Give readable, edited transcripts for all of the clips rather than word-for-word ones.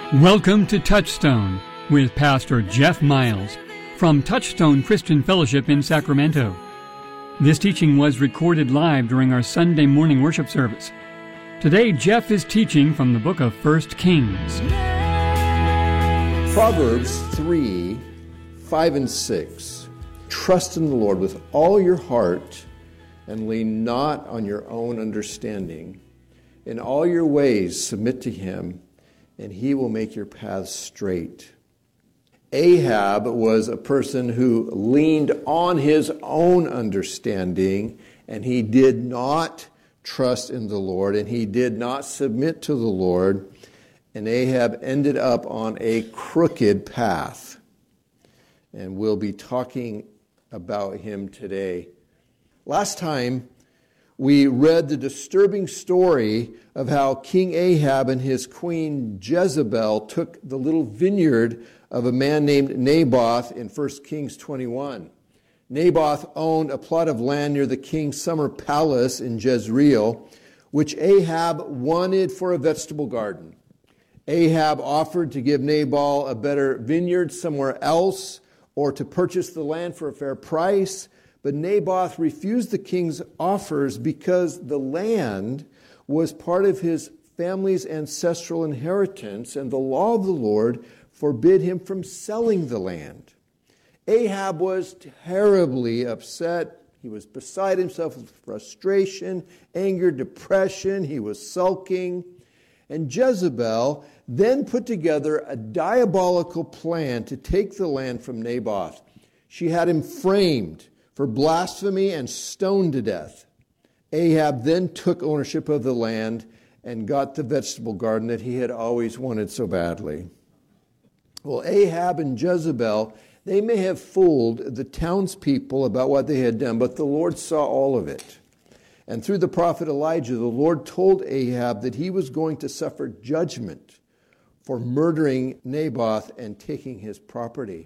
Welcome to Touchstone with Pastor Jeff Miles from Touchstone Christian Fellowship in Sacramento. This teaching was recorded live during our Sunday morning worship service. Today, Jeff is teaching from the book of 1 Kings. Proverbs 3, 5 and 6. Trust in the Lord with all your heart and lean not on your own understanding. In all your ways submit to him, and he will make your paths straight. Ahab was a person who leaned on his own understanding, and he did not trust in the Lord, and he did not submit to the Lord, and Ahab ended up on a crooked path. And we'll be talking about him today. Last time, we read the disturbing story of how King Ahab and his queen Jezebel took the little vineyard of a man named Naboth in 1 Kings 21. Naboth owned a plot of land near the king's summer palace in Jezreel, which Ahab wanted for a vegetable garden. Ahab offered to give Nabal a better vineyard somewhere else or to purchase the land for a fair price. But Naboth refused the king's offers because the land was part of his family's ancestral inheritance, and the law of the Lord forbid him from selling the land. Ahab was terribly upset. He was beside himself with frustration, anger, depression. He was sulking. And Jezebel then put together a diabolical plan to take the land from Naboth. She had him framed for blasphemy and stoned to death. Ahab then took ownership of the land and got the vegetable garden that he had always wanted so badly. Well, Ahab and Jezebel, they may have fooled the townspeople about what they had done, but the Lord saw all of it. And through the prophet Elijah, the Lord told Ahab that he was going to suffer judgment for murdering Naboth and taking his property.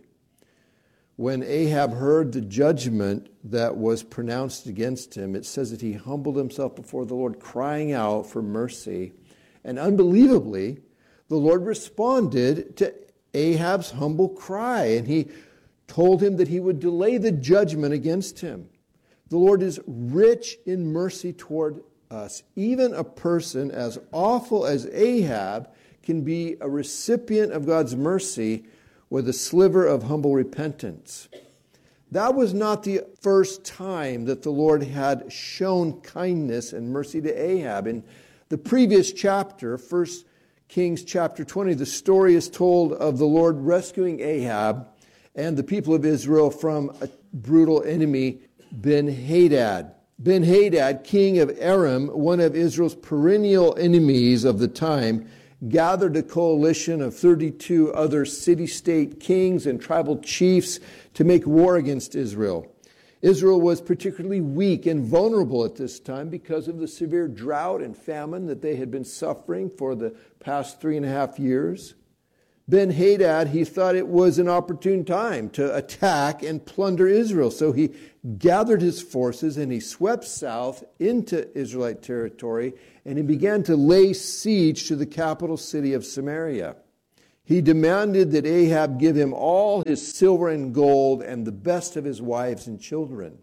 When Ahab heard the judgment that was pronounced against him, it says that he humbled himself before the Lord, crying out for mercy. And unbelievably, the Lord responded to Ahab's humble cry, and he told him that he would delay the judgment against him. The Lord is rich in mercy toward us. Even a person as awful as Ahab can be a recipient of God's mercy with a sliver of humble repentance. That was not the first time that the Lord had shown kindness and mercy to Ahab. In the previous chapter, 1 Kings chapter 20, the story is told of the Lord rescuing Ahab and the people of Israel from a brutal enemy, Ben-Hadad. Ben-Hadad, king of Aram, one of Israel's perennial enemies of the time, gathered a coalition of 32 other city-state kings and tribal chiefs to make war against Israel. Israel was particularly weak and vulnerable at this time because of the severe drought and famine that they had been suffering for the past 3.5 years. Ben-Hadad, he thought it was an opportune time to attack and plunder Israel. So he gathered his forces and he swept south into Israelite territory, and he began to lay siege to the capital city of Samaria. He demanded that Ahab give him all his silver and gold and the best of his wives and children.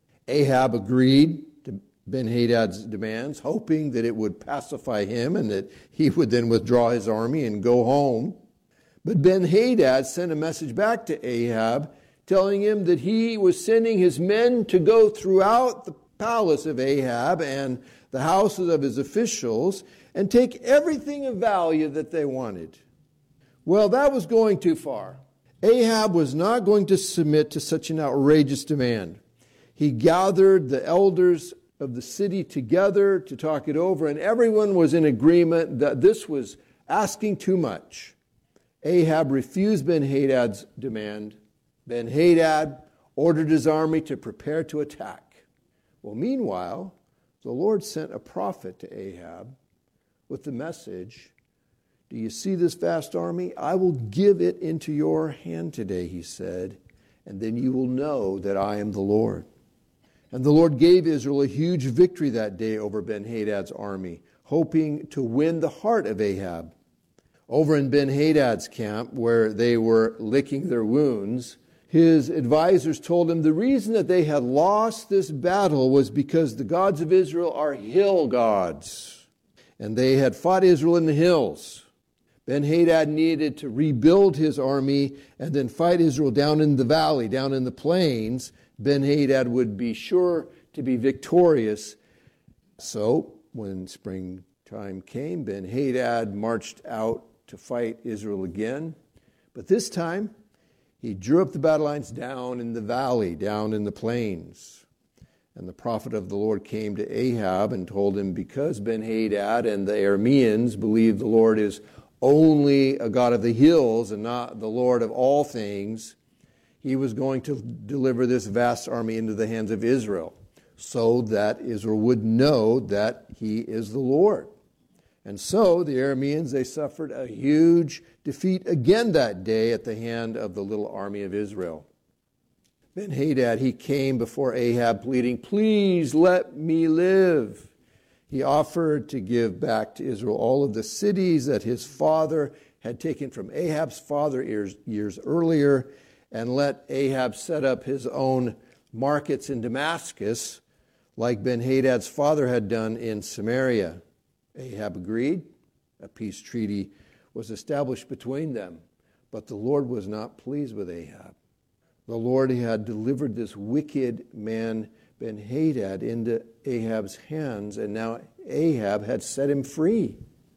Ahab agreed to Ben-Hadad's demands, hoping that it would pacify him and that he would then withdraw his army and go home. But Ben-Hadad sent a message back to Ahab, telling him that he was sending his men to go throughout the palace of Ahab and the houses of his officials and take everything of value that they wanted. Well, that was going too far. Ahab was not going to submit to such an outrageous demand. He gathered the elders of the city together to talk it over, and everyone was in agreement that this was asking too much. Ahab refused Ben-Hadad's demand. Ben-Hadad ordered his army to prepare to attack. Well, meanwhile, the Lord sent a prophet to Ahab with the message, "Do you see this vast army? I will give it into your hand today," he said, "and then you will know that I am the Lord." And the Lord gave Israel a huge victory that day over Ben-Hadad's army, hoping to win the heart of Ahab. Over in Ben-Hadad's camp, where they were licking their wounds, his advisors told him the reason that they had lost this battle was because the gods of Israel are hill gods, and they had fought Israel in the hills. Ben-Hadad needed to rebuild his army and then fight Israel down in the valley, down in the plains. Ben-Hadad would be sure to be victorious. So when springtime came, Ben-Hadad marched out to fight Israel again. But this time, he drew up the battle lines down in the valley, down in the plains. And the prophet of the Lord came to Ahab and told him, because Ben-Hadad and the Arameans believe the Lord is only a God of the hills and not the Lord of all things, he was going to deliver this vast army into the hands of Israel, so that Israel would know that he is the Lord. And so the Arameans, they suffered a huge defeat again that day at the hand of the little army of Israel. Ben-Hadad, he came before Ahab pleading, please let me live. He offered to give back to Israel all of the cities that his father had taken from Ahab's father years earlier, and let Ahab set up his own markets in Damascus, like Ben-Hadad's father had done in Samaria. Ahab agreed. A peace treaty was established between them. But the Lord was not pleased with Ahab. The Lord had delivered this wicked man, Ben-Hadad, into Ahab's hands, and now Ahab had set him free.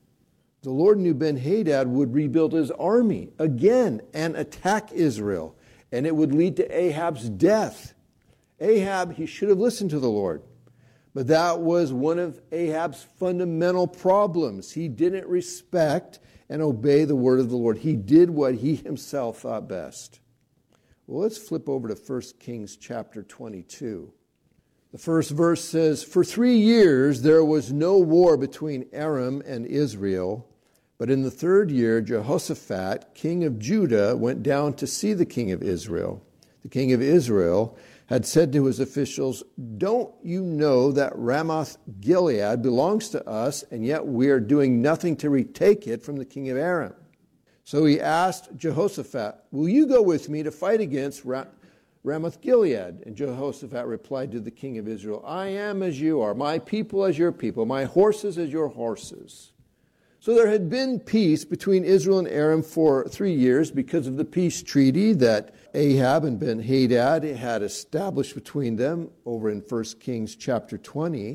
The Lord knew Ben-Hadad would rebuild his army again and attack Israel, and it would lead to Ahab's death. Ahab, he should have listened to the Lord. But that was one of Ahab's fundamental problems. He didn't respect and obey the word of the Lord. He did what he himself thought best. Well, let's flip over to 1 Kings chapter 22. The first verse says, for 3 years there was no war between Aram and Israel, but in the 3rd year Jehoshaphat, king of Judah, went down to see the king of Israel. The king of Israel had said to his officials, don't you know that Ramoth Gilead belongs to us, and yet we are doing nothing to retake it from the king of Aram? So he asked Jehoshaphat, will you go with me to fight against Ramoth Gilead? And Jehoshaphat replied to the king of Israel, I am as you are, my people as your people, my horses as your horses. So there had been peace between Israel and Aram for 3 years because of the peace treaty that Ahab and Ben-Hadad had established between them over in 1 Kings chapter 20.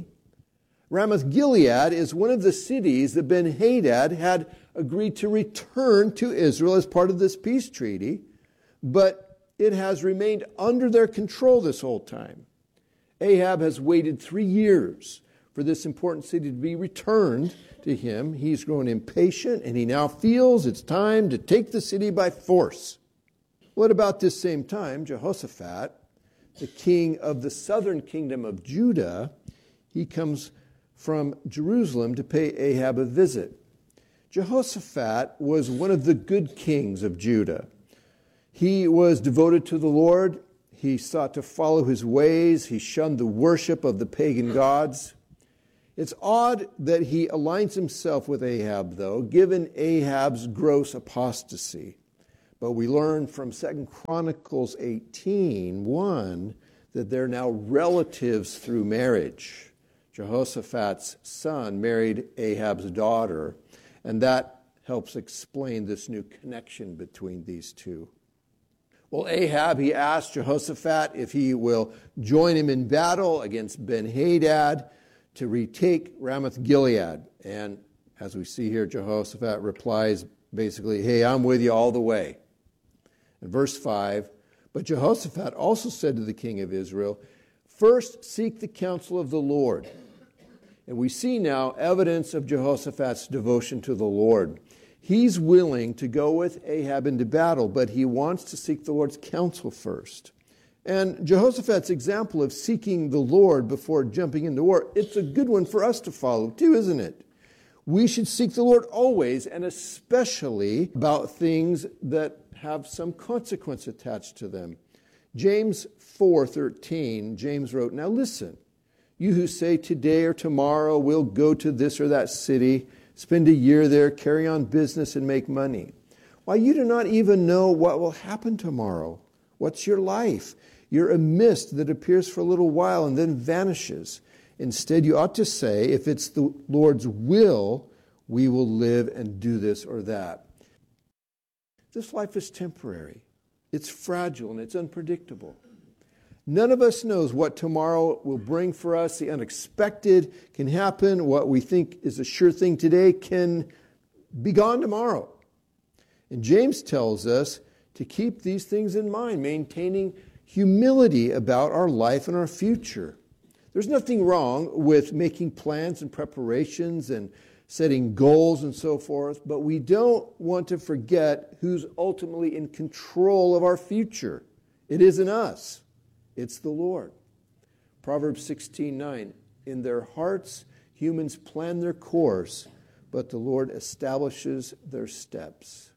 Ramoth Gilead is one of the cities that Ben-Hadad had agreed to return to Israel as part of this peace treaty, but it has remained under their control this whole time. Ahab has waited 3 years for this important city to be returned to him. He's grown impatient, and he now feels it's time to take the city by force. Well, at about this same time, Jehoshaphat, the king of the southern kingdom of Judah, he comes from Jerusalem to pay Ahab a visit. Jehoshaphat was one of the good kings of Judah. He was devoted to the Lord. He sought to follow his ways. He shunned the worship of the pagan gods. It's odd that he aligns himself with Ahab, though, given Ahab's gross apostasy. But we learn from 2 Chronicles 18:1 that they're now relatives through marriage. Jehoshaphat's son married Ahab's daughter, and that helps explain this new connection between these two. Well, Ahab, he asked Jehoshaphat if he will join him in battle against Ben-Hadad to retake Ramoth Gilead. And as we see here, Jehoshaphat replies basically, hey, I'm with you all the way. In verse 5, but Jehoshaphat also said to the king of Israel, first seek the counsel of the Lord. And we see now evidence of Jehoshaphat's devotion to the Lord. He's willing to go with Ahab into battle, but he wants to seek the Lord's counsel first. And Jehoshaphat's example of seeking the Lord before jumping into war, it's a good one for us to follow too, isn't it? We should seek the Lord always, and especially about things that have some consequence attached to them. James 4:13, James wrote, now listen, you who say today or tomorrow we'll go to this or that city, spend a year there, carry on business, and make money. Why, you do not even know what will happen tomorrow. What's your life? You're a mist that appears for a little while and then vanishes. Instead, you ought to say, if it's the Lord's will, we will live and do this or that. This life is temporary. It's fragile and it's unpredictable. None of us knows what tomorrow will bring for us. The unexpected can happen. What we think is a sure thing today can be gone tomorrow. And James tells us to keep these things in mind, maintaining humility about our life and our future. There's nothing wrong with making plans and preparations and setting goals and so forth, but we don't want to forget who's ultimately in control of our future. It isn't us. It's the Lord. Proverbs 16:9, in their hearts humans plan their course, but the Lord establishes their steps.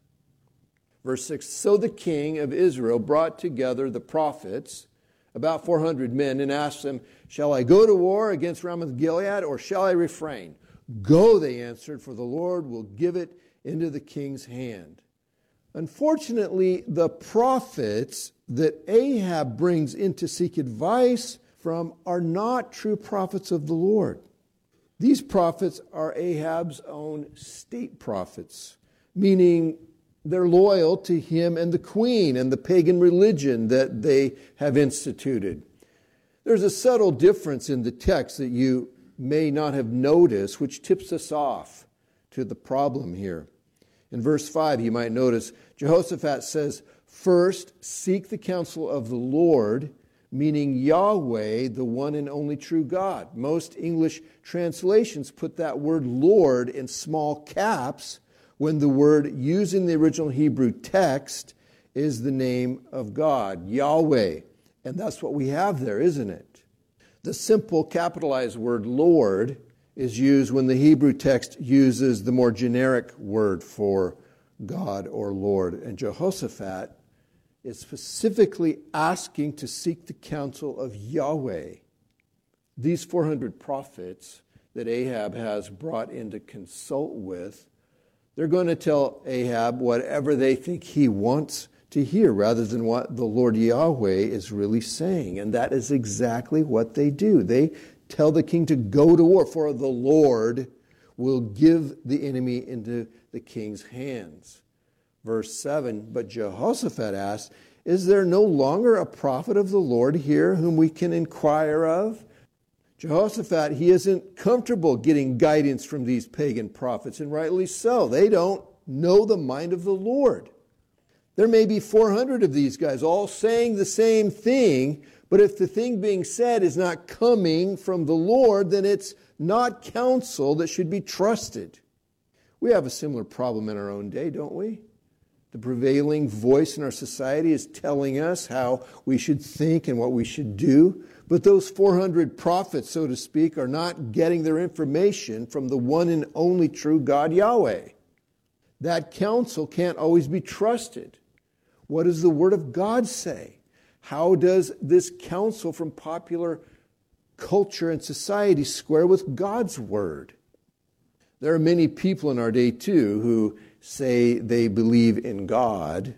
Verse 6, so the king of Israel brought together the prophets, about 400 men, and asked them, shall I go to war against Ramoth Gilead, or shall I refrain? Go, they answered, for the Lord will give it into the king's hand. Unfortunately, the prophets that Ahab brings in to seek advice from are not true prophets of the Lord. These prophets are Ahab's own state prophets, meaning they're loyal to him and the queen and the pagan religion that they have instituted. There's a subtle difference in the text that you may not have noticed, which tips us off to the problem here. In verse 5, you might notice Jehoshaphat says, first, seek the counsel of the Lord, meaning Yahweh, the one and only true God. Most English translations put that word Lord in small caps when the word used in the original Hebrew text is the name of God, Yahweh. And that's what we have there, isn't it? The simple capitalized word Lord is used when the Hebrew text uses the more generic word for God or Lord. And Jehoshaphat is specifically asking to seek the counsel of Yahweh. These 400 prophets that Ahab has brought in to consult with, they're going to tell Ahab whatever they think he wants to hear rather than what the Lord Yahweh is really saying. And that is exactly what they do. They tell the king to go to war, for the Lord will give the enemy into the king's hands. Verse 7, but Jehoshaphat asked, is there no longer a prophet of the Lord here whom we can inquire of? Jehoshaphat, he isn't comfortable getting guidance from these pagan prophets, and rightly so. They don't know the mind of the Lord. There may be 400 of these guys all saying the same thing, but if the thing being said is not coming from the Lord, then it's not counsel that should be trusted. We have a similar problem in our own day, don't we? The prevailing voice in our society is telling us how we should think and what we should do. But those 400 prophets, so to speak, are not getting their information from the one and only true God, Yahweh. That counsel can't always be trusted. What does the Word of God say? How does this counsel from popular culture and society square with God's Word? There are many people in our day, too, who say they believe in God,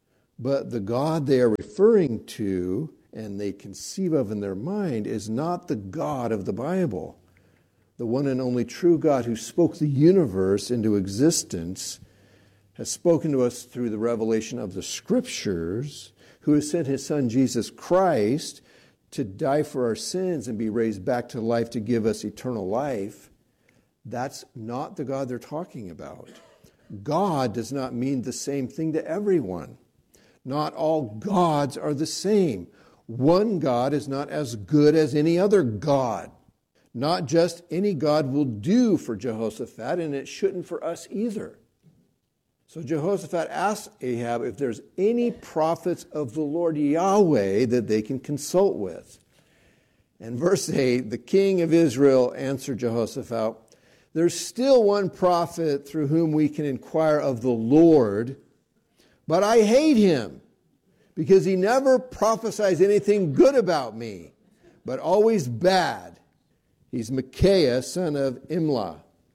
but the God they are referring to and they conceive of in their mind is not the God of the Bible. The one and only true God who spoke the universe into existence has spoken to us through the revelation of the Scriptures, who has sent His Son Jesus Christ to die for our sins and be raised back to life to give us eternal life. That's not the God they're talking about. God does not mean the same thing to everyone. Not all gods are the same. One God is not as good as any other God. Not just any God will do for Jehoshaphat, and it shouldn't for us either. So Jehoshaphat asked Ahab if there's any prophets of the Lord Yahweh that they can consult with. And verse 8, the king of Israel answered Jehoshaphat, there's still one prophet through whom we can inquire of the Lord, but I hate him because he never prophesies anything good about me, but always bad. He's Micaiah, son of Imlah.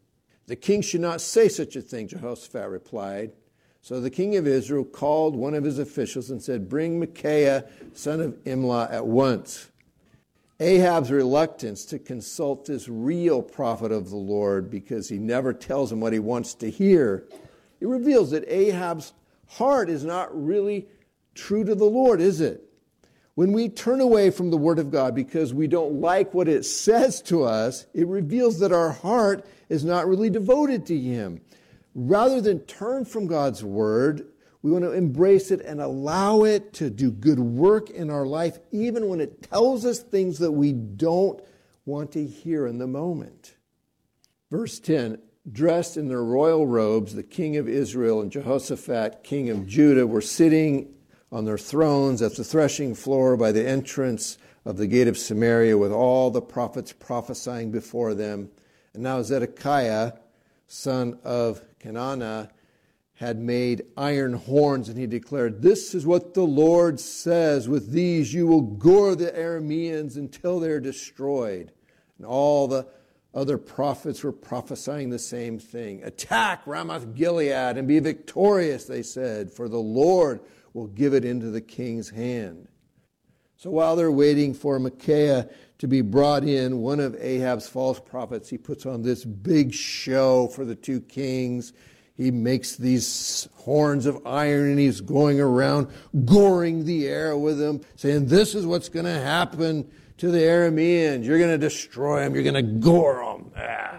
"The king should not say such a thing," Jehoshaphat replied. So the king of Israel called one of his officials and said, "Bring Micaiah, son of Imlah, at once." Ahab's reluctance to consult this real prophet of the Lord, because he never tells him what he wants to hear, it reveals that Ahab's heart is not really true to the Lord, is it? When we turn away from the Word of God because we don't like what it says to us, it reveals that our heart is not really devoted to Him. Rather than turn from God's Word, we want to embrace it and allow it to do good work in our life, even when it tells us things that we don't want to hear in the moment. Verse 10, dressed in their royal robes, the king of Israel and Jehoshaphat, king of Judah, were sitting on their thrones at the threshing floor by the entrance of the gate of Samaria, with all the prophets prophesying before them. And now Zedekiah, son of Kenana, had made iron horns, and he declared, "This is what the Lord says, with these you will gore the Arameans until they're destroyed." And all the other prophets were prophesying the same thing. "Attack Ramoth Gilead and be victorious," they said, "for the Lord will give it into the king's hand." So while they're waiting for Micaiah to be brought in, one of Ahab's false prophets, he puts on this big show for the two kings. He makes these horns of iron, and he's going around goring the air with them, saying, "This is what's going to happen to the Arameans. You're going to destroy them. You're going to gore them."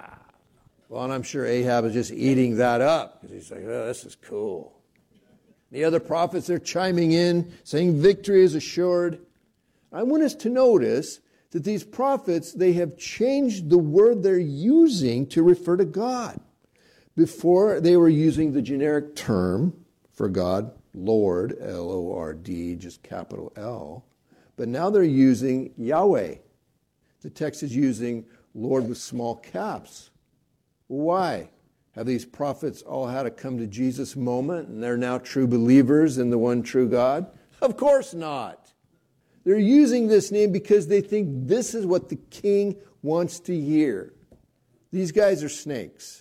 Well, and I'm sure Ahab is just eating that up, because he's like, "Oh, this is cool." The other prophets, they're chiming in, saying victory is assured. I want us to notice that these prophets, they have changed the word they're using to refer to God. Before, they were using the generic term for God, Lord, L-O-R-D, just capital L. But now they're using Yahweh. The text is using Lord with small caps. Why? Have these prophets all had a come to Jesus moment, and they're now true believers in the one true God? Of course not. They're using this name because they think this is what the king wants to hear. These guys are snakes.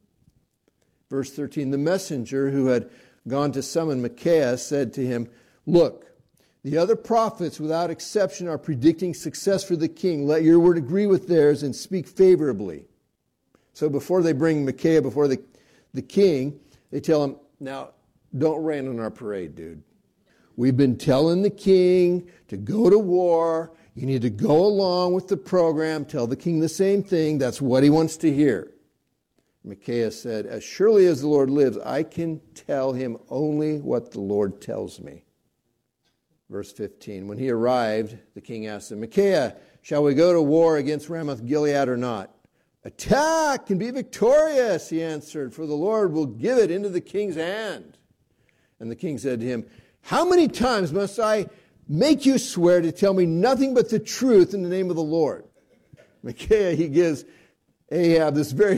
Verse 13, the messenger who had gone to summon Micaiah said to him, "Look, the other prophets without exception are predicting success for the king. Let your word agree with theirs and speak favorably." So before they bring Micaiah before the king, they tell him, "Now, don't rain on our parade, dude. We've been telling the king to go to war. You need to go along with the program. Tell the king the same thing. That's what he wants to hear." Micaiah said, "As surely as the Lord lives, I can tell him only what the Lord tells me." Verse 15, when he arrived, the king asked him, "Micaiah, shall we go to war against Ramoth Gilead or not?" "Attack and be victorious," he answered, "for the Lord will give it into the king's hand." And the king said to him, "How many times must I make you swear to tell me nothing but the truth in the name of the Lord?" Micaiah, he gives Ahab this very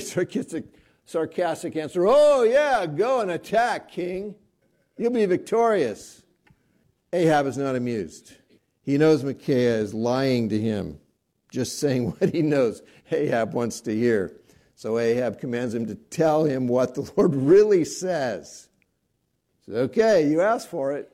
sarcastic answer. "Oh, yeah, go and attack, king. You'll be victorious." Ahab is not amused. He knows Micaiah is lying to him, just saying what he knows Ahab wants to hear. So Ahab commands him to tell him what the Lord really says. He says, "Okay, you asked for it."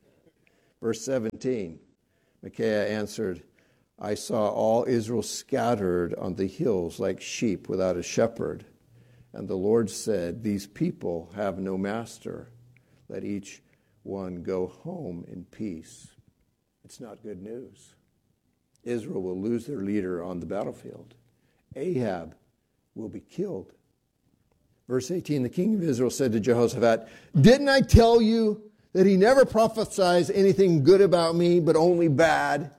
Verse 17, Micaiah answered, "I saw all Israel scattered on the hills like sheep without a shepherd. And the Lord said, these people have no master. Let each one go home in peace." It's not good news. Israel will lose their leader on the battlefield. Ahab will be killed. Verse 18, the king of Israel said to Jehoshaphat, "Didn't I tell you that he never prophesies anything good about me, but only bad?"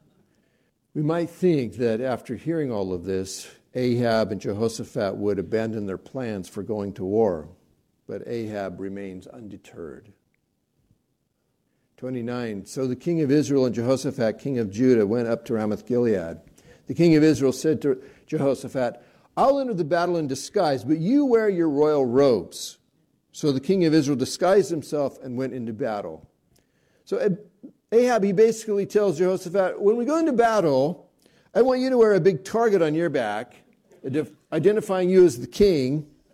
We might think that after hearing all of this, Ahab and Jehoshaphat would abandon their plans for going to war. But Ahab remains undeterred. 29, so the king of Israel and Jehoshaphat, king of Judah, went up to Ramoth Gilead. The king of Israel said to Jehoshaphat, "I'll enter the battle in disguise, but you wear your royal robes." So the king of Israel disguised himself and went into battle. So Ahab, he basically tells Jehoshaphat, when we go into battle, I want you to wear a big target on your back, identifying you as the king,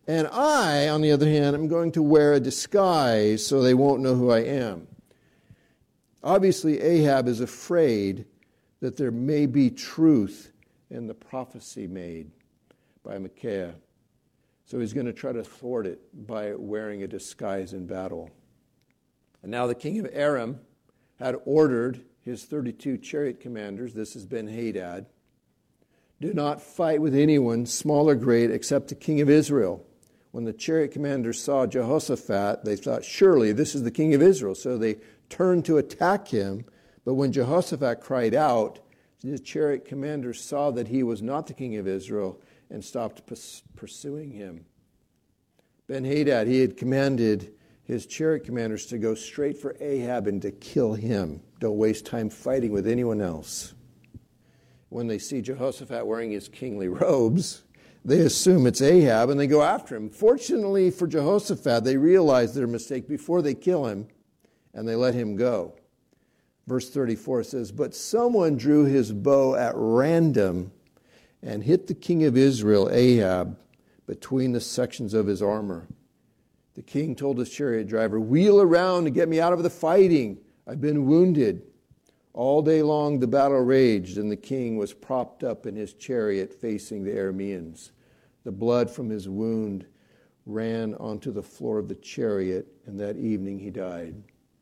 And I, on the other hand, am going to wear a disguise so they won't know who I am. Obviously, Ahab is afraid that there may be truth in the prophecy made by Micaiah. So he's going to try to thwart it by wearing a disguise in battle. And now the king of Aram had ordered his 32 chariot commanders, this is Ben-Hadad, do not fight with anyone, small or great, except the king of Israel. When the chariot commanders saw Jehoshaphat, they thought, surely this is the king of Israel. So they turned to attack him. But when Jehoshaphat cried out, the chariot commanders saw that he was not the king of Israel and stopped pursuing him. Ben-Hadad, he had commanded his chariot commanders to go straight for Ahab and to kill him. Don't waste time fighting with anyone else. When they see Jehoshaphat wearing his kingly robes, they assume it's Ahab and they go after him. Fortunately for Jehoshaphat, they realize their mistake before they kill him and they let him go. Verse 34 says, but someone drew his bow at random and hit the king of Israel, Ahab, between the sections of his armor. The king told his chariot driver, wheel around and get me out of the fighting. I've been wounded. All day long the battle raged, and the king was propped up in his chariot facing the Arameans. The blood from his wound ran onto the floor of the chariot, and that evening he died.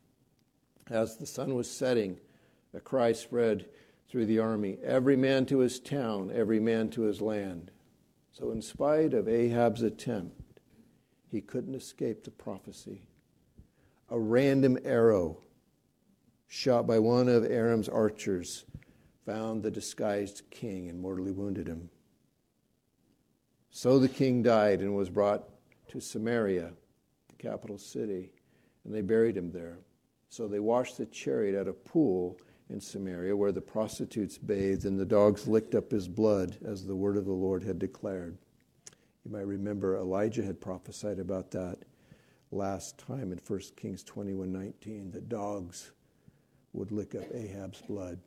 As the sun was setting, a cry spread through the army, every man to his town, every man to his land. So in spite of Ahab's attempt, he couldn't escape the prophecy. A random arrow shot by one of Aram's archers found the disguised king and mortally wounded him. So the king died and was brought to Samaria, the capital city, and they buried him there. So they washed the chariot at a pool in Samaria where the prostitutes bathed, and the dogs licked up his blood as the word of the Lord had declared. You might remember Elijah had prophesied about that last time in 1 Kings 21:19, that dogs would lick up Ahab's blood.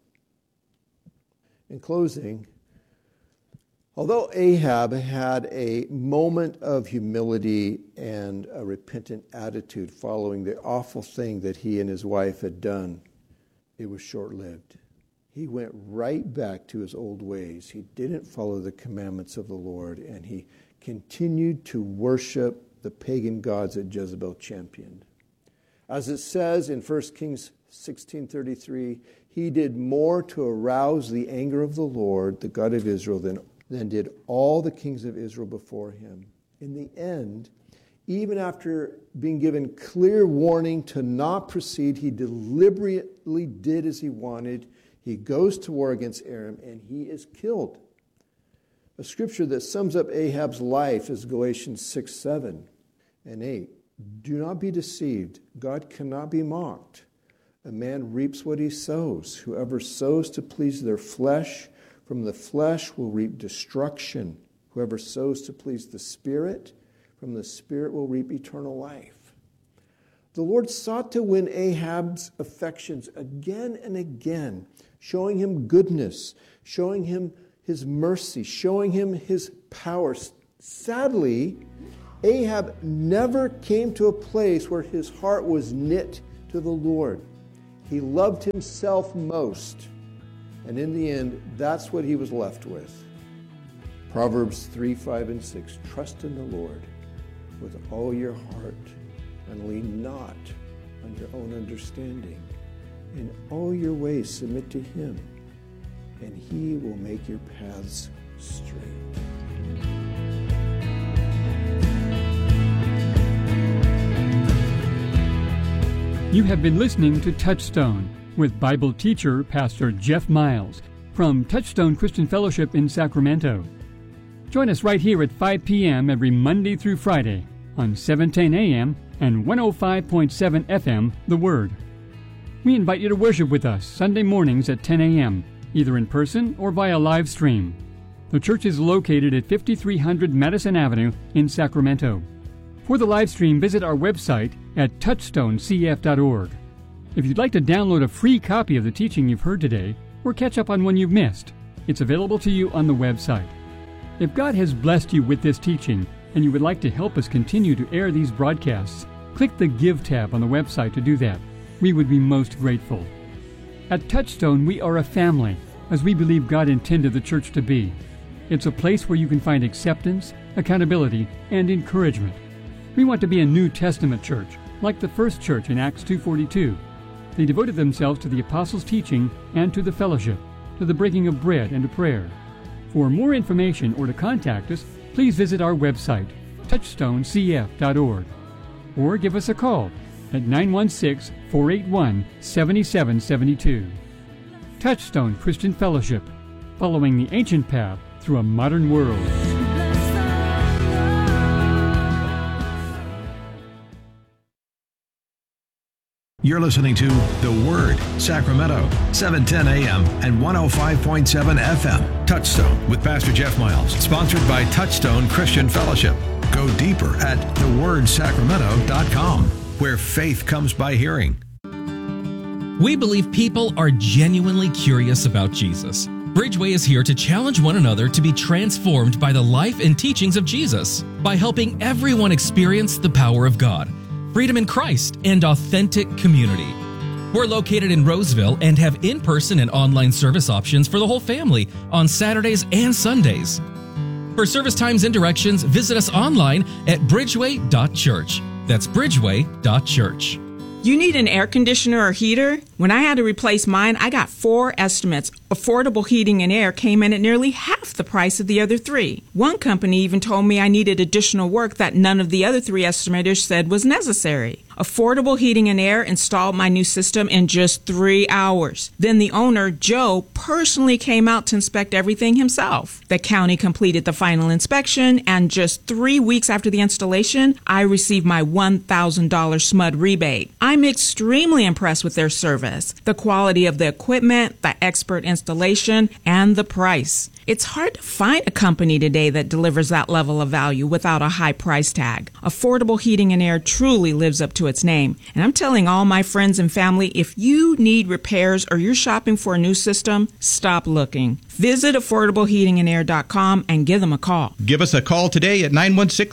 In closing, although Ahab had a moment of humility and a repentant attitude following the awful thing that he and his wife had done, it was short-lived. He went right back to his old ways. He didn't follow the commandments of the Lord, and he continued to worship the pagan gods that Jezebel championed. As it says in 1 Kings 16:33, he did more to arouse the anger of the Lord, the God of Israel, than did all the kings of Israel before him. In the end, even after being given clear warning to not proceed, he deliberately did as he wanted. He goes to war against Aram, and he is killed. A scripture that sums up Ahab's life is Galatians 6:7 and 8. Do not be deceived. God cannot be mocked. A man reaps what he sows. Whoever sows to please their flesh, from the flesh will reap destruction. Whoever sows to please the Spirit, from the Spirit will reap eternal life. The Lord sought to win Ahab's affections again and again, showing him goodness, showing him his mercy, showing him his power. Sadly, Ahab never came to a place where his heart was knit to the Lord. He loved himself most. And in the end, that's what he was left with. Proverbs 3:5 and 6. Trust in the Lord with all your heart and lean not on your own understanding. In all your ways submit to him, and he will make your paths straight. You have been listening to Touchstone with Bible teacher Pastor Jeff Miles from Touchstone Christian Fellowship in Sacramento. Join us right here at 5 p.m. every Monday through Friday on 710 a.m. and 105.7 FM, The Word. We invite you to worship with us Sunday mornings at 10 a.m., either in person or via live stream. The church is located at 5300 Madison Avenue in Sacramento. For the live stream, visit our website at touchstonecf.org. If you'd like to download a free copy of the teaching you've heard today, or catch up on one you've missed, it's available to you on the website. If God has blessed you with this teaching, and you would like to help us continue to air these broadcasts, click the Give tab on the website to do that. We would be most grateful. At Touchstone, we are a family, as we believe God intended the church to be. It's a place where you can find acceptance, accountability, and encouragement. We want to be a New Testament church, like the first church in Acts 2:42. They devoted themselves to the apostles' teaching and to the fellowship, to the breaking of bread and to prayer. For more information or to contact us, please visit our website, touchstonecf.org, or give us a call at 916-481-7772. Touchstone Christian Fellowship, following the ancient path through a modern world. You're listening to The Word, Sacramento, 710 AM and 105.7 FM. Touchstone with Pastor Jeff Miles, sponsored by Touchstone Christian Fellowship. Go deeper at thewordsacramento.com, where faith comes by hearing. We believe people are genuinely curious about Jesus. Bridgeway is here to challenge one another to be transformed by the life and teachings of Jesus, by helping everyone experience the power of God, freedom in Christ, and authentic community. We're located in Roseville and have in-person and online service options for the whole family on Saturdays and Sundays. For service times and directions, visit us online at bridgeway.church. That's bridgeway.church. You need an air conditioner or heater? When I had to replace mine, I got 4 estimates. Affordable Heating and Air came in at nearly half the price of the other 3. One company even told me I needed additional work that none of the other 3 estimators said was necessary. Affordable Heating and Air installed my new system in just 3 hours. Then the owner, Joe, personally came out to inspect everything himself. The county completed the final inspection, and just 3 weeks after the installation, I received my $1,000 SMUD rebate. I'm extremely impressed with their service, the quality of the equipment, the expert installation, and the price. It's hard to find a company today that delivers that level of value without a high price tag. Affordable Heating and Air truly lives up to its name. And I'm telling all my friends and family, if you need repairs or you're shopping for a new system, stop looking. Visit affordableheatingandair.com and give them a call. Give us a call today at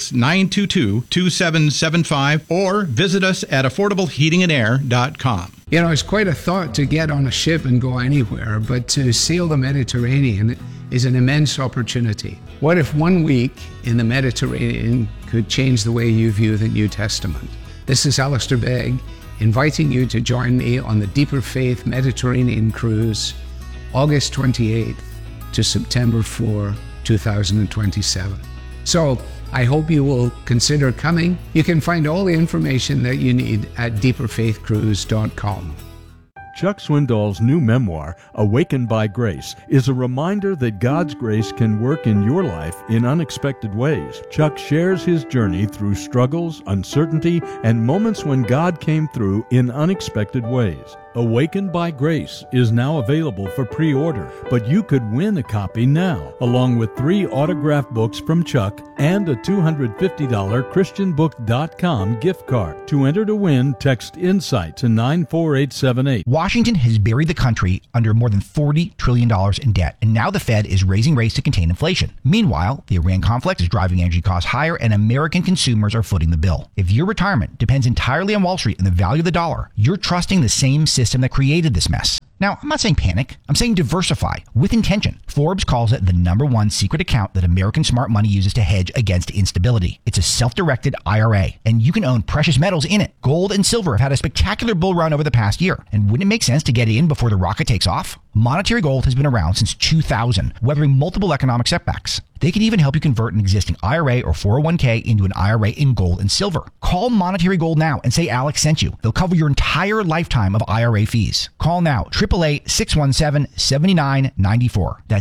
916-922-2775 or visit us at affordableheatingandair.com. You know, it's quite a thought to get on a ship and go anywhere, but to sail the Mediterranean is an immense opportunity. What if 1 week in the Mediterranean could change the way you view the New Testament? This is Alistair Begg, inviting you to join me on the Deeper Faith Mediterranean Cruise, August 28th to September 4, 2027. So I hope you will consider coming. You can find all the information that you need at deeperfaithcruise.com. Chuck Swindoll's new memoir, Awakened by Grace, is a reminder that God's grace can work in your life in unexpected ways. Chuck shares his journey through struggles, uncertainty, and moments when God came through in unexpected ways. Awakened by Grace is now available for pre-order, but you could win a copy now, along with 3 autographed books from Chuck and a $250 ChristianBook.com gift card. To enter to win, text INSIGHT to 94878. Washington has buried the country under more than $40 trillion in debt, and now the Fed is raising rates to contain inflation. Meanwhile, the Iran conflict is driving energy costs higher, and American consumers are footing the bill. If your retirement depends entirely on Wall Street and the value of the dollar, you're trusting the same system that created this mess. Now, I'm not saying panic. I'm saying diversify with intention. Forbes calls it the #1 secret account that American smart money uses to hedge against instability. It's a self-directed IRA, and you can own precious metals in it. Gold and silver have had a spectacular bull run over the past year. And wouldn't it make sense to get in before the rocket takes off? Monetary Gold has been around since 2000, weathering multiple economic setbacks. They can even help you convert an existing IRA or 401k into an IRA in gold and silver. Call Monetary Gold now and say Alex sent you. They'll cover your entire lifetime of IRA fees. Call now, 888-617-7994. That's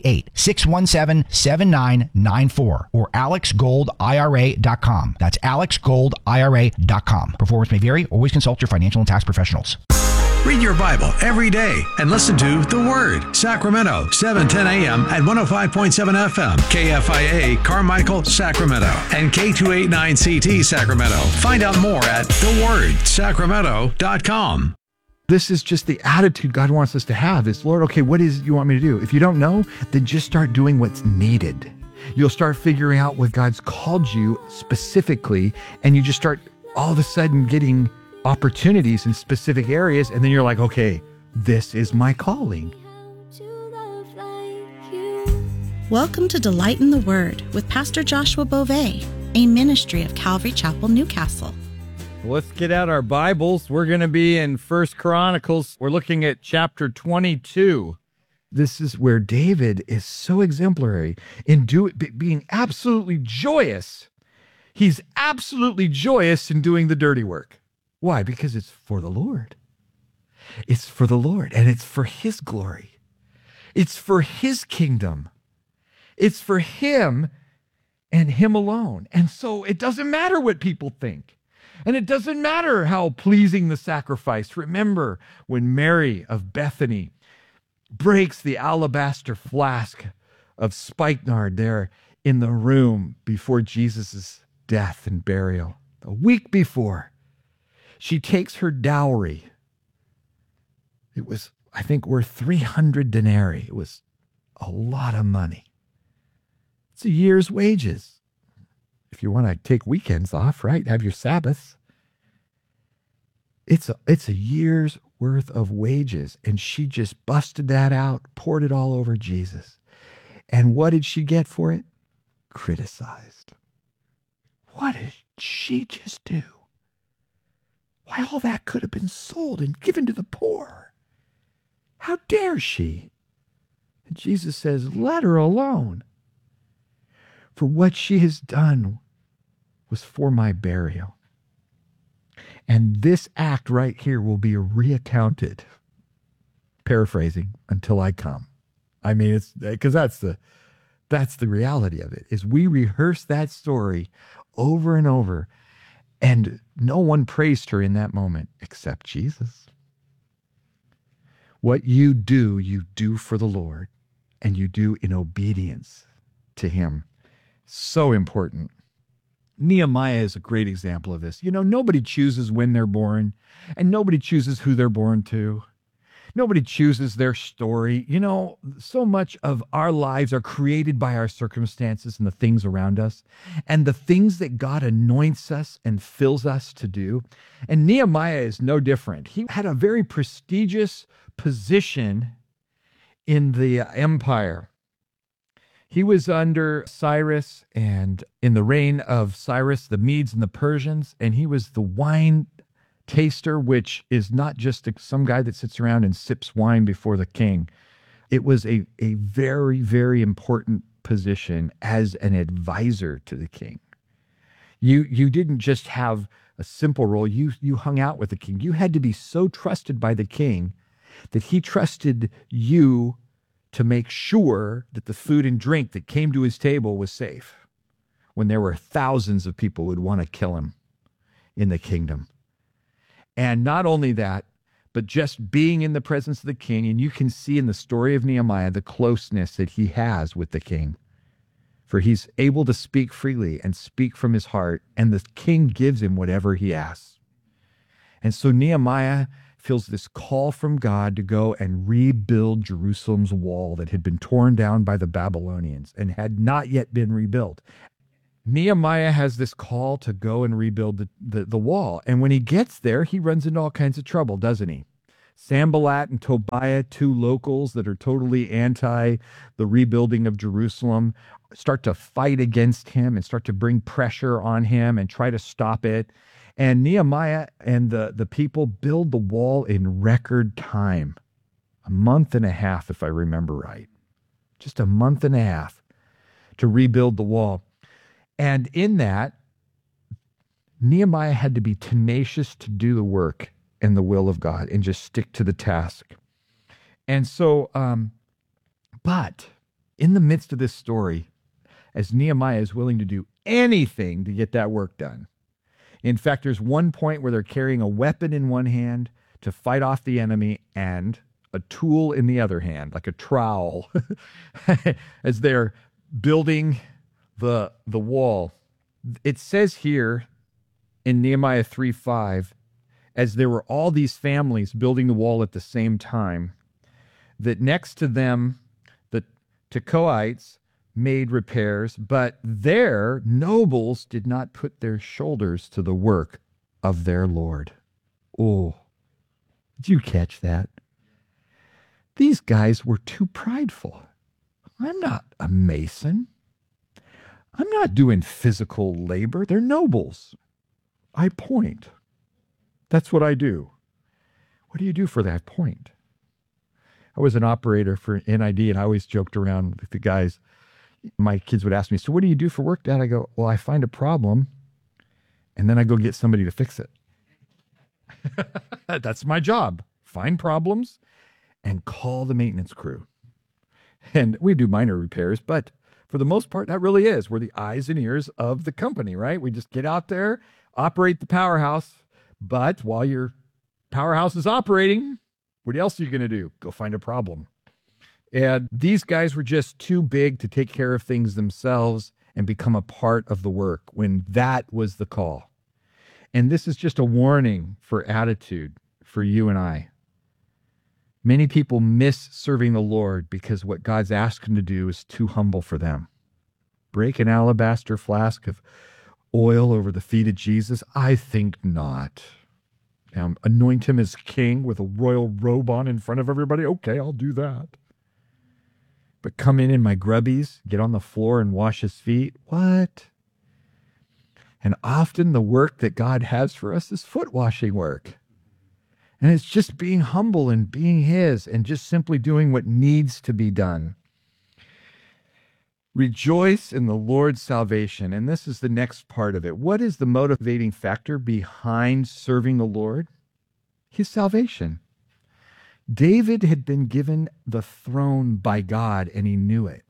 888-617-7994 or alexgoldira.com. That's alexgoldira.com. Performance may vary. Always consult your financial and tax professionals. Read your Bible every day and listen to The Word, Sacramento, 710 AM at 105.7 FM, KFIA, Carmichael, Sacramento, and K289CT, Sacramento. Find out more at thewordsacramento.com. This is just the attitude God wants us to have is, Lord, okay, what is it you want me to do? If you don't know, then just start doing what's needed. You'll start figuring out what God's called you specifically, and you just start all of a sudden getting opportunities in specific areas, and then you're like, okay, this is my calling. Welcome to Delight in the Word with Pastor Joshua Beauvais, a ministry of Calvary Chapel, Newcastle. Let's get out our Bibles. We're going to be in 1 Chronicles. We're looking at chapter 22. This is where David is so exemplary in being absolutely joyous. He's absolutely joyous in doing the dirty work. Why? Because it's for the Lord. It's for the Lord, and it's for His glory. It's for His kingdom. It's for Him and Him alone. And so it doesn't matter what people think. And it doesn't matter how pleasing the sacrifice. Remember when Mary of Bethany breaks the alabaster flask of spikenard there in the room before Jesus' death and burial. A week before, she takes her dowry. It was, I think, worth 300 denarii. It was a lot of money. It's a year's wages. If you want to take weekends off, right? Have your Sabbaths. It's a year's worth of wages. And she just busted that out, poured it all over Jesus. And what did she get for it? Criticized. What did she just do? Why, all that could have been sold and given to the poor. How dare she? And Jesus says, let her alone. For what she has done was for my burial. And this act right here will be reaccounted, paraphrasing, until I come. I mean, it's because that's the reality of it, is we rehearse that story over and over, and no one praised her in that moment except Jesus. What you do for the Lord, and you do in obedience to Him. So important. Nehemiah is a great example of this. You know, nobody chooses when they're born, and nobody chooses who they're born to. Nobody chooses their story. You know, so much of our lives are created by our circumstances and the things around us, and the things that God anoints us and fills us to do. And Nehemiah is no different. He had a very prestigious position in the empire. He was under Cyrus, and in the reign of Cyrus, the Medes and the Persians, and he was the wine taster, which is not just some guy that sits around and sips wine before the king. It was a very, very important position as an advisor to the king. You didn't just have a simple role. You hung out with the king. You had to be so trusted by the king that he trusted you to make sure that the food and drink that came to his table was safe when there were thousands of people who would want to kill him in the kingdom. And not only that, but just being in the presence of the king, and you can see in the story of Nehemiah the closeness that he has with the king, for he's able to speak freely and speak from his heart, and the king gives him whatever he asks. And so Nehemiah feels this call from God to go and rebuild Jerusalem's wall that had been torn down by the Babylonians and had not yet been rebuilt. Nehemiah has this call to go and rebuild the wall. And when he gets there, he runs into all kinds of trouble, doesn't he? Sanballat and Tobiah, two locals that are totally anti the rebuilding of Jerusalem, start to fight against him and start to bring pressure on him and try to stop it. And Nehemiah and the people build the wall in record time. A month and a half, if I remember right. Just a month and a half to rebuild the wall. And in that, Nehemiah had to be tenacious to do the work and the will of God and just stick to the task. And so, but in the midst of this story, as Nehemiah is willing to do anything to get that work done. In fact, there's one point where they're carrying a weapon in one hand to fight off the enemy and a tool in the other hand, like a trowel, as they're building the wall. It says here in Nehemiah 3:5, as there were all these families building the wall at the same time, that next to them, the Tekoites made repairs, but their nobles did not put their shoulders to the work of their Lord. Oh, did you catch that? These guys were too prideful. I'm not a mason. I'm not doing physical labor. They're nobles. I point. That's what I do. What do you do for that point? I was an operator for NID, and I always joked around with the guys. My kids would ask me, so what do you do for work, Dad? I go, well, I find a problem, and then I go get somebody to fix it. That's my job. Find problems and call the maintenance crew. And we do minor repairs, but for the most part, that really is. We're the eyes and ears of the company, right? We just get out there, operate the powerhouse, but while your powerhouse is operating, what else are you going to do? Go find a problem. And these guys were just too big to take care of things themselves and become a part of the work when that was the call. And this is just a warning for attitude for you and I. Many people miss serving the Lord because what God's asked them to do is too humble for them. Break an alabaster flask of oil over the feet of Jesus? I think not. Anoint him as king with a royal robe on in front of everybody? Okay, I'll do that. But come in my grubbies, get on the floor and wash his feet? What? And often the work that God has for us is foot washing work. And it's just being humble and being his and just simply doing what needs to be done. Rejoice in the Lord's salvation. And this is the next part of it. What is the motivating factor behind serving the Lord? His salvation. David had been given the throne by God, and he knew it.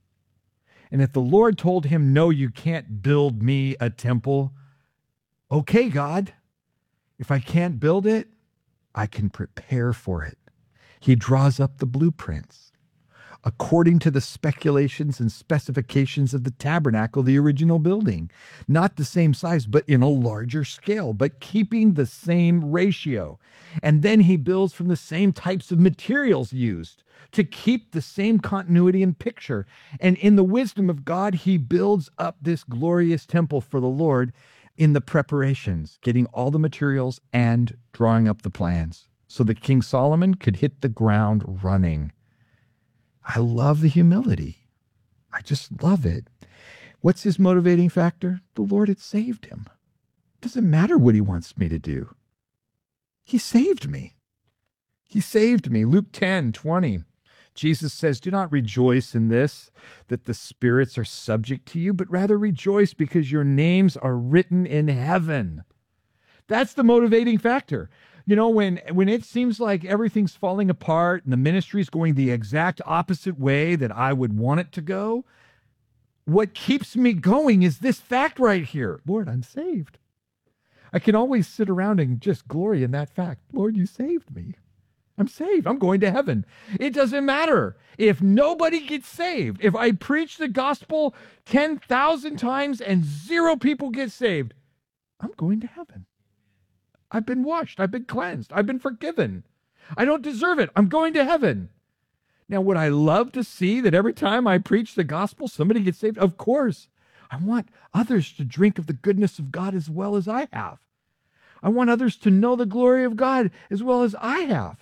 And if the Lord told him, no, you can't build me a temple, okay, God, if I can't build it, I can prepare for it. He draws up the blueprints according to the speculations and specifications of the tabernacle, the original building. Not the same size, but in a larger scale, but keeping the same ratio. And then he builds from the same types of materials used to keep the same continuity and picture. And in the wisdom of God, he builds up this glorious temple for the Lord in the preparations, getting all the materials and drawing up the plans so that King Solomon could hit the ground running. I love the humility. I just love it. What's his motivating factor? The Lord had saved him. Doesn't matter what he wants me to do. He saved me. He saved me. Luke 10:20. Jesus says, do not rejoice in this, that the spirits are subject to you, but rather rejoice because your names are written in heaven. That's the motivating factor. You know, when it seems like everything's falling apart and the ministry's going the exact opposite way that I would want it to go, what keeps me going is this fact right here. Lord, I'm saved. I can always sit around and just glory in that fact. Lord, you saved me. I'm saved. I'm going to heaven. It doesn't matter if nobody gets saved. If I preach the gospel 10,000 times and 0 people get saved, I'm going to heaven. I've been washed. I've been cleansed. I've been forgiven. I don't deserve it. I'm going to heaven. Now, would I love to see that every time I preach the gospel, somebody gets saved? Of course. I want others to drink of the goodness of God as well as I have. I want others to know the glory of God as well as I have.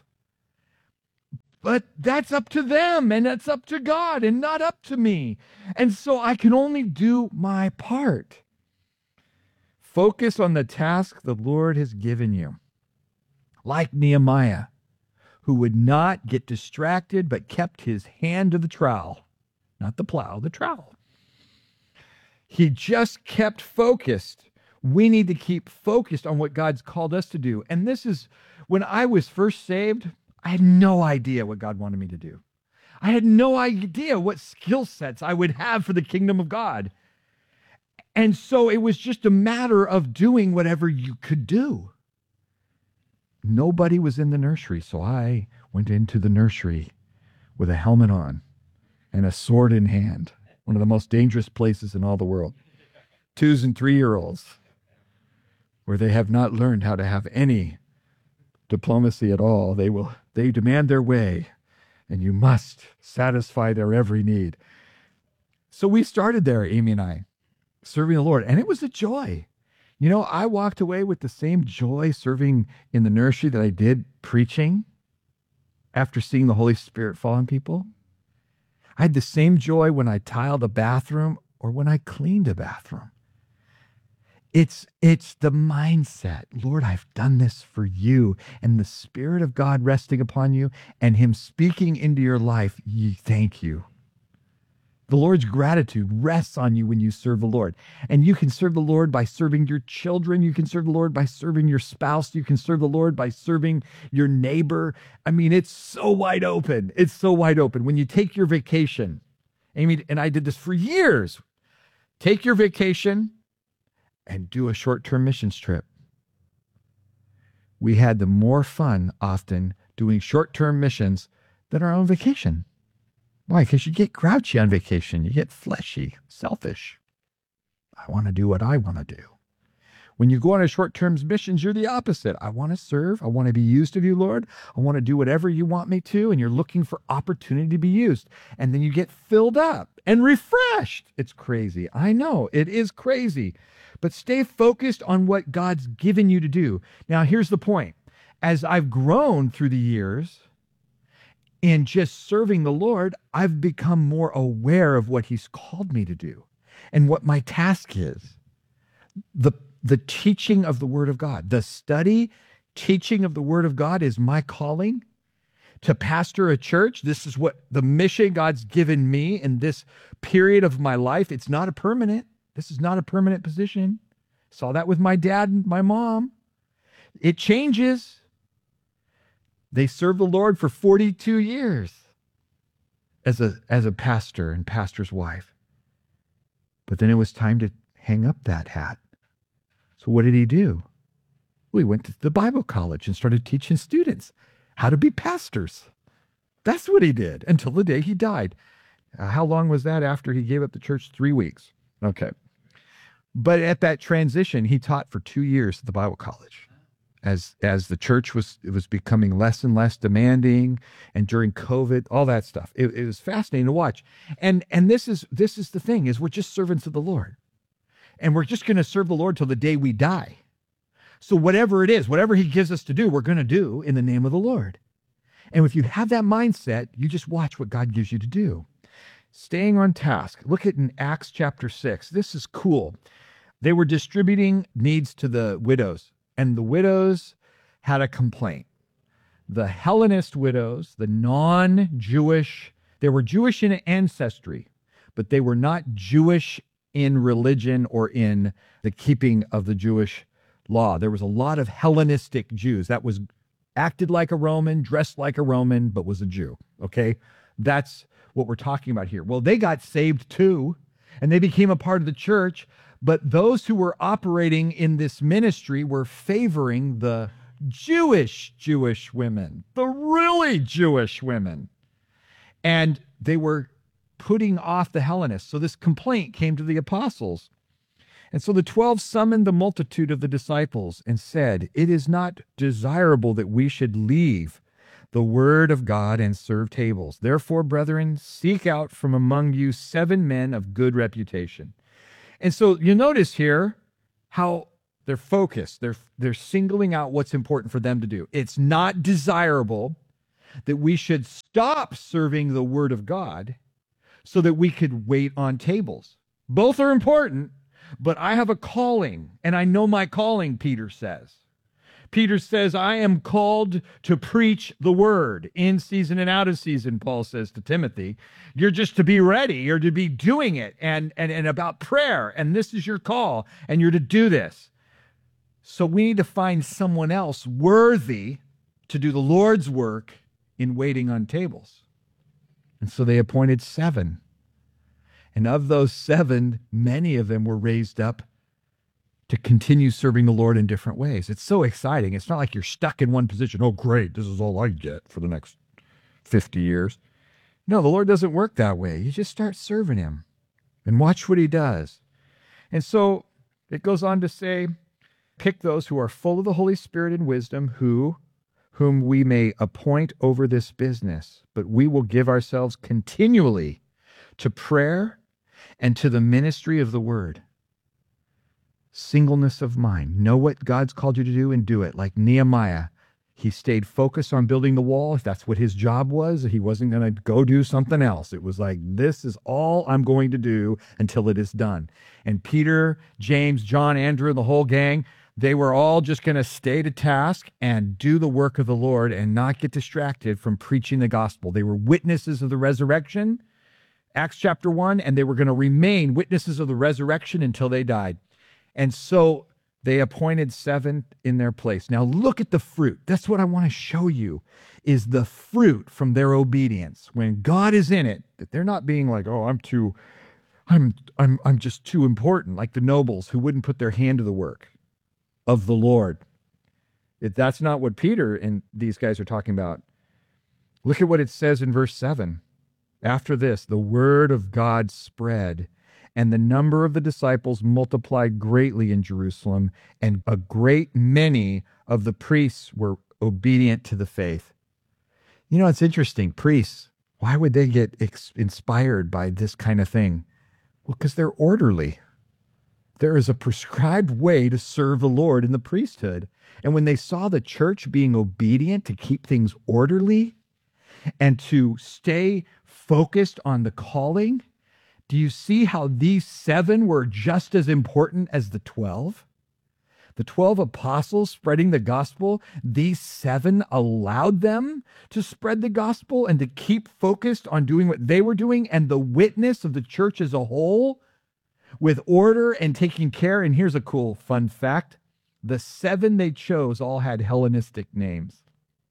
But that's up to them, and that's up to God, and not up to me. And so I can only do my part. Focus on the task the Lord has given you. Like Nehemiah, who would not get distracted, but kept his hand to the trowel. Not the plow, the trowel. He just kept focused. We need to keep focused on what God's called us to do. And this is, when I was first saved, I had no idea what God wanted me to do. I had no idea what skill sets I would have for the kingdom of God. And so it was just a matter of doing whatever you could do. Nobody was in the nursery, so I went into the nursery with a helmet on and a sword in hand, one of the most dangerous places in all the world. 2- and 3-year-olds, where they have not learned how to have any diplomacy at all. They demand their way, and you must satisfy their every need. So we started there, Amy and I, serving the Lord, and it was a joy. You know, I walked away with the same joy serving in the nursery that I did preaching after seeing the Holy Spirit fall on people. I had the same joy when I tiled a bathroom or when I cleaned a bathroom. It's the mindset. Lord, I've done this for you. And the Spirit of God resting upon you and him speaking into your life. Thank you. The Lord's gratitude rests on you when you serve the Lord. And you can serve the Lord by serving your children. You can serve the Lord by serving your spouse. You can serve the Lord by serving your neighbor. I mean, it's so wide open. It's so wide open. When you take your vacation, Amy and I did this for years. Take your vacation and do a short-term missions trip. We had the more fun often doing short-term missions than our own vacation. Why? Because you get grouchy on vacation. You get fleshy, selfish. I want to do what I want to do. When you go on a short-term missions, you're the opposite. I want to serve. I want to be used of you, Lord. I want to do whatever you want me to. And you're looking for opportunity to be used. And then you get filled up and refreshed. It's crazy. I know it is crazy. But stay focused on what God's given you to do. Now, here's the point. As I've grown through the years in just serving the Lord, I've become more aware of what he's called me to do and what my task is. The teaching of the Word of God, the study, teaching of the Word of God is my calling. To pastor a church, this is what the mission God's given me in this period of my life. It's not a permanent. This is not a permanent position. Saw that with my dad and my mom. It changes. They served the Lord for 42 years as a pastor and pastor's wife. But then it was time to hang up that hat. So what did he do? Well, he went to the Bible college and started teaching students how to be pastors. That's what he did until the day he died. How long was that after he gave up the church? 3 weeks. Okay. But at that transition, he taught for 2 years at the Bible college. As the church was becoming less and less demanding, and during COVID, all that stuff. It was fascinating to watch. And this is the thing, is we're just servants of the Lord. And we're just going to serve the Lord till the day we die. So whatever it is, whatever he gives us to do, we're going to do in the name of the Lord. And if you have that mindset, you just watch what God gives you to do. Staying on task. Look at in Acts chapter 6. This is cool. They were distributing needs to the widows, and the widows had a complaint. The Hellenist widows, the non-Jewish, they were Jewish in ancestry, but they were not Jewish in religion or in the keeping of the Jewish law. There was a lot of Hellenistic Jews. That was acted like a Roman, dressed like a Roman, but was a Jew. Okay? That's what we're talking about here. Well, they got saved too, and they became a part of the church, but those who were operating in this ministry were favoring the Jewish women, the really Jewish women. And they were putting off the Hellenists. So this complaint came to the apostles. And so the 12 summoned the multitude of the disciples and said, "It is not desirable that we should leave the word of God and serve tables. Therefore, brethren, seek out from among you 7 men of good reputation." And so you notice here how they're focused. They're singling out what's important for them to do. It's not desirable that we should stop serving the word of God so that we could wait on tables. Both are important, but I have a calling, and I know my calling, Peter says. Peter says, I am called to preach the word in season and out of season, Paul says to Timothy. You're just to be ready. You're to be doing it, and about prayer, and this is your call, and you're to do this. So we need to find someone else worthy to do the Lord's work in waiting on tables. And so they appointed 7. And of those 7, many of them were raised up to continue serving the Lord in different ways. It's so exciting. It's not like you're stuck in one position. Oh, great, this is all I get for the next 50 years. No, the Lord doesn't work that way. You just start serving him and watch what he does. And so it goes on to say, pick those who are full of the Holy Spirit and wisdom, whom we may appoint over this business, but we will give ourselves continually to prayer and to the ministry of the word. Singleness of mind. Know what God's called you to do and do it. Like Nehemiah, he stayed focused on building the wall. If that's what his job was, he wasn't going to go do something else. It was like, this is all I'm going to do until it is done. And Peter, James, John, Andrew, the whole gang, they were all just going to stay to task and do the work of the Lord and not get distracted from preaching the gospel. They were witnesses of the resurrection, Acts chapter 1, and they were going to remain witnesses of the resurrection until they died. And so they appointed 7 in their place. Now look at the fruit. That's what I want to show you, is the fruit from their obedience. When God is in it, that they're not being like, oh, I'm just too important, like the nobles who wouldn't put their hand to the work of the Lord. That's not what Peter and these guys are talking about. Look at what it says in verse 7. After this, the word of God spread, and the number of the disciples multiplied greatly in Jerusalem, and a great many of the priests were obedient to the faith. You know, it's interesting. Priests, why would they get inspired by this kind of thing? Well, because they're orderly. There is a prescribed way to serve the Lord in the priesthood. And when they saw the church being obedient to keep things orderly and to stay focused on the calling, do you see how these 7 were just as important as the 12? The 12 apostles spreading the gospel, these 7 allowed them to spread the gospel and to keep focused on doing what they were doing, and the witness of the church as a whole with order and taking care. And here's a cool fun fact. The 7 they chose all had Hellenistic names.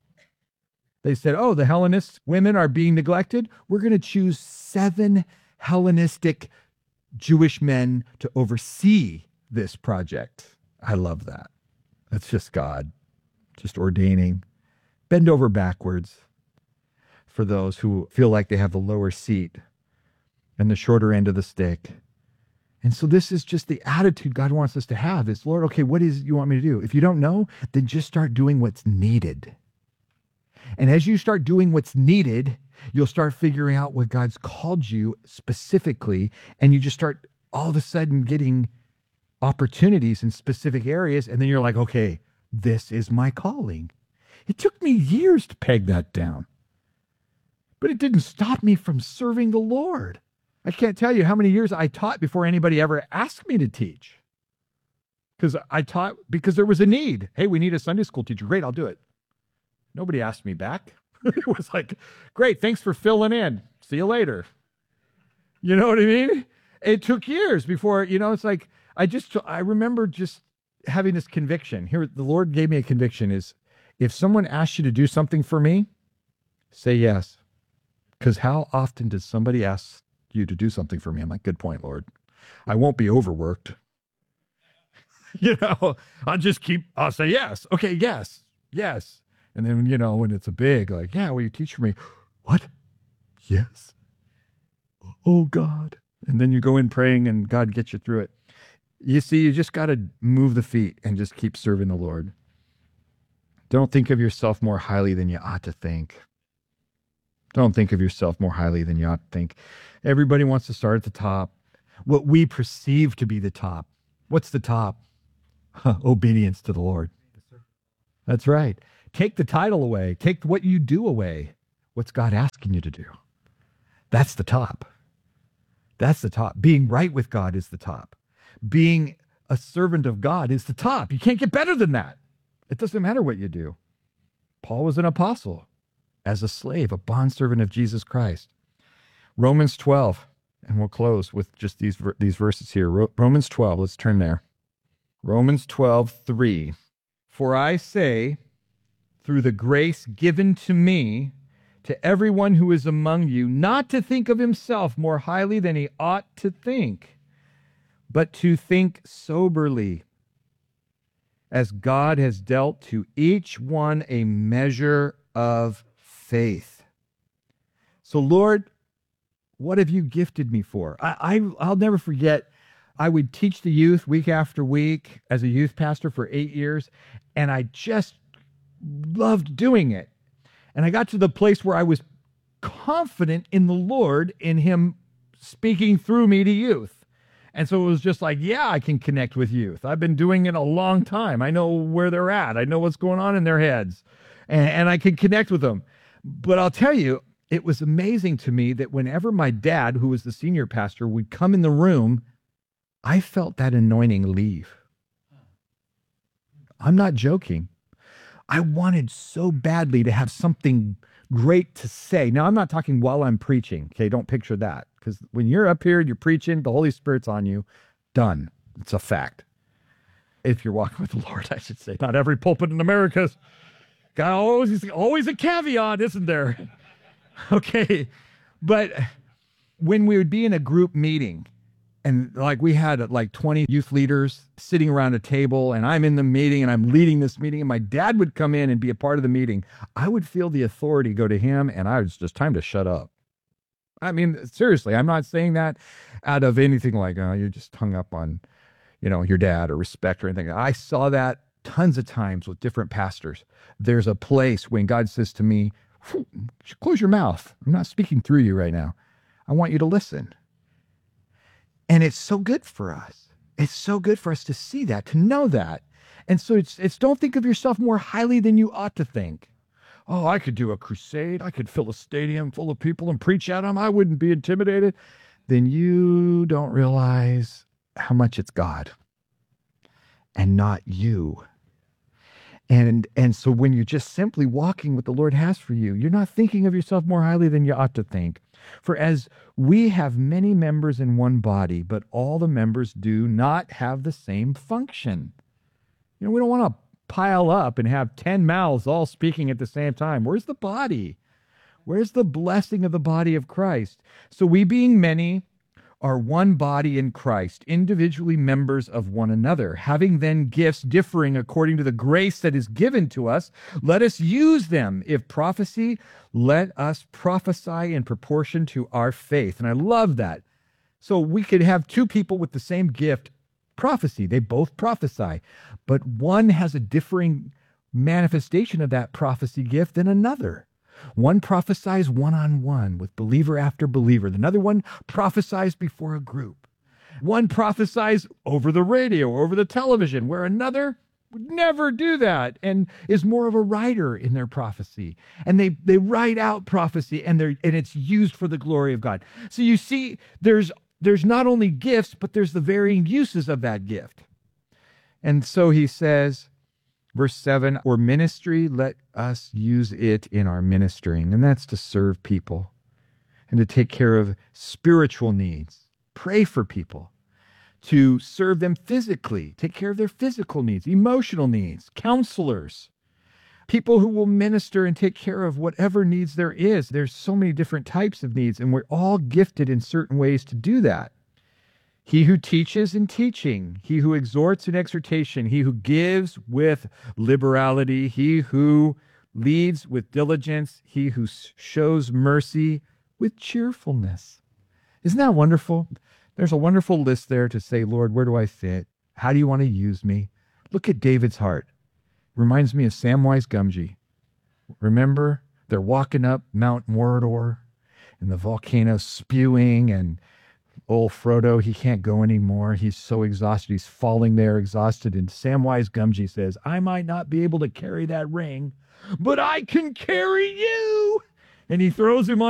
They said, oh, the Hellenist women are being neglected. We're going to choose 7 Hellenistic Jewish men to oversee this project. I love that. That's just God, just ordaining. Bend over backwards for those who feel like they have the lower seat and the shorter end of the stick. And so this is just the attitude God wants us to have is, Lord, okay, what is it you want me to do? If you don't know, then just start doing what's needed. And as you start doing what's needed, you'll start figuring out what God's called you specifically, and you just start all of a sudden getting opportunities in specific areas, and then you're like, okay, this is my calling. It took me years to peg that down, but it didn't stop me from serving the Lord. I can't tell you how many years I taught before anybody ever asked me to teach. Because I taught because there was a need. Hey, we need a Sunday school teacher. Great, I'll do it. Nobody asked me back. It was like, great, thanks for filling in. See you later. You know what I mean? It took years before, it's like, I remember just having this conviction. Here, the Lord gave me a conviction is, if someone asks you to do something for me, say yes. Because how often does somebody ask you to do something for me? I'm like, good point, Lord. I won't be overworked. I'll say yes. Okay, yes. And then, when it's a big, like, yeah, will you teach for me? What? Yes. Oh, God. And then you go in praying and God gets you through it. You see, you just got to move the feet and just keep serving the Lord. Don't think of yourself more highly than you ought to think. Don't think of yourself more highly than you ought to think. Everybody wants to start at the top. What we perceive to be the top. What's the top? Obedience to the Lord. That's right. Take the title away. Take what you do away. What's God asking you to do? That's the top. That's the top. Being right with God is the top. Being a servant of God is the top. You can't get better than that. It doesn't matter what you do. Paul was an apostle, as a slave, a bondservant of Jesus Christ. Romans 12, and we'll close with just these verses here. Romans 12, let's turn there. Romans 12:3. For I say, through the grace given to me, to everyone who is among you, not to think of himself more highly than he ought to think, but to think soberly, as God has dealt to each one a measure of faith. So, Lord, what have you gifted me for? I'll never forget, I would teach the youth week after week as a youth pastor for 8 years, and I just loved doing it. And I got to the place where I was confident in the Lord, in him speaking through me to youth. And so it was just like, yeah, I can connect with youth. I've been doing it a long time. I know where they're at. I know what's going on in their heads, and I can connect with them. But I'll tell you, it was amazing to me that whenever my dad, who was the senior pastor, would come in the room, I felt that anointing leave. I'm not joking. I wanted so badly to have something great to say. Now, I'm not talking while I'm preaching. Okay, don't picture that. Because when you're up here and you're preaching, the Holy Spirit's on you. Done. It's a fact. If you're walking with the Lord, I should say. Not every pulpit in America's got always a caveat, isn't there? Okay. But when we would be in a group meeting, and like we had like 20 youth leaders sitting around a table, and I'm in the meeting and I'm leading this meeting, and my dad would come in and be a part of the meeting, I would feel the authority go to him, and I was just time to shut up. I mean, seriously, I'm not saying that out of anything like, oh, you're just hung up on, your dad or respect or anything. I saw that tons of times with different pastors. There's a place when God says to me, close your mouth. I'm not speaking through you right now. I want you to listen. And it's so good for us. It's so good for us to see that, to know that. And so it's don't think of yourself more highly than you ought to think. Oh, I could do a crusade. I could fill a stadium full of people and preach at them. I wouldn't be intimidated. Then you don't realize how much it's God and not you. And so when you're just simply walking what the Lord has for you, you're not thinking of yourself more highly than you ought to think. For as we have many members in one body, but all the members do not have the same function. We don't want to pile up and have 10 mouths all speaking at the same time. Where's the body? Where's the blessing of the body of Christ? So we, being many, are one body in Christ, individually members of one another. Having then gifts differing according to the grace that is given to us, let us use them. If prophecy, let us prophesy in proportion to our faith. And I love that. So we could have two people with the same gift, prophecy. They both prophesy, but one has a differing manifestation of that prophecy gift than another. One prophesies one-on-one with believer after believer. Another one prophesies before a group. One prophesies over the radio, over the television, where another would never do that and is more of a writer in their prophecy. And they write out prophecy, and it's used for the glory of God. So you see, there's not only gifts, but there's the varying uses of that gift. And so he says, verse 7, or ministry, let us use it in our ministering. And that's to serve people and to take care of spiritual needs. Pray for people, to serve them physically, take care of their physical needs, emotional needs, counselors, people who will minister and take care of whatever needs there is. There's so many different types of needs, and we're all gifted in certain ways to do that. He who teaches in teaching, he who exhorts in exhortation, he who gives with liberality, he who leads with diligence, he who shows mercy with cheerfulness. Isn't that wonderful? There's a wonderful list there to say, Lord, where do I fit? How do you want to use me? Look at David's heart. Reminds me of Samwise Gamgee. Remember, they're walking up Mount Mordor, and the volcano spewing, and old Frodo, he can't go anymore. He's so exhausted. He's falling there exhausted. And Samwise Gamgee says, I might not be able to carry that ring, but I can carry you. And he throws him on